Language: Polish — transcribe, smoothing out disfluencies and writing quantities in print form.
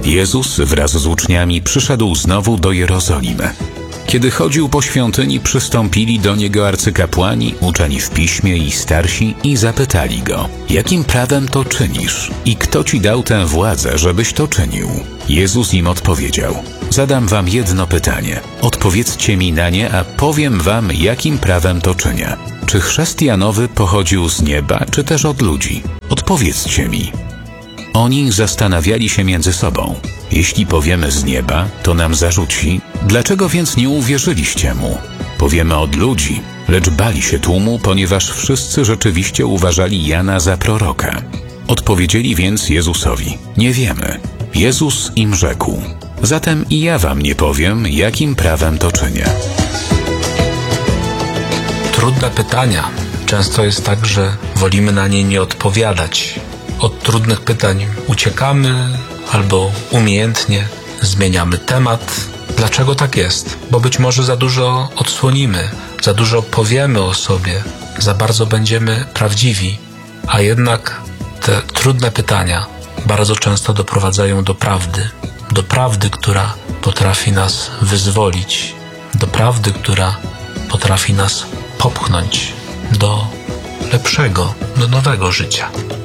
Jezus wraz z uczniami przyszedł znowu do Jerozolimy. Kiedy chodził po świątyni, przystąpili do Niego arcykapłani, uczeni w piśmie i starsi i zapytali Go: jakim prawem to czynisz? I kto Ci dał tę władzę, żebyś to czynił? Jezus im odpowiedział: zadam wam jedno pytanie. Odpowiedzcie mi na nie, a powiem wam, jakim prawem to czynię. Czy chrzest Janowy pochodził z nieba, czy też od ludzi? Odpowiedzcie mi. Oni zastanawiali się między sobą. Jeśli powiemy z nieba, to nam zarzuci: dlaczego więc nie uwierzyliście mu? Powiemy od ludzi, lecz bali się tłumu, ponieważ wszyscy rzeczywiście uważali Jana za proroka. Odpowiedzieli więc Jezusowi: nie wiemy. Jezus im rzekł: zatem i ja wam nie powiem, jakim prawem to czynię. Trudne pytania. Często jest tak, że wolimy na nie nie odpowiadać. Od trudnych pytań uciekamy albo umiejętnie zmieniamy temat. Dlaczego tak jest? Bo być może za dużo odsłonimy, za dużo powiemy o sobie, za bardzo będziemy prawdziwi, a jednak te trudne pytania bardzo często doprowadzają do prawdy, która potrafi nas wyzwolić, do prawdy, która potrafi nas popchnąć do lepszego, do nowego życia.